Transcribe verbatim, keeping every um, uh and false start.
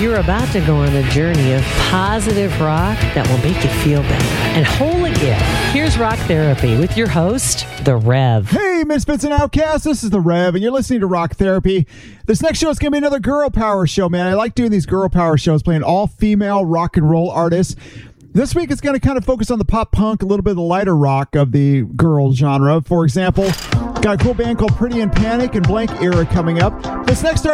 You're about to go on a journey of positive rock that will make you feel better and whole again. Here's Rock Therapy with your host, The Rev. Hey, Misfits and Outcasts, this is The Rev, and you're listening to Rock Therapy. This next show is going to be another girl power show, man. I like doing these girl power shows, playing all-female rock and roll artists. This week, it's going to kind of focus on the pop punk, a little bit of the lighter rock of the girl genre. For example, got a cool band called Pretty in Panic and Blank Era coming up. This next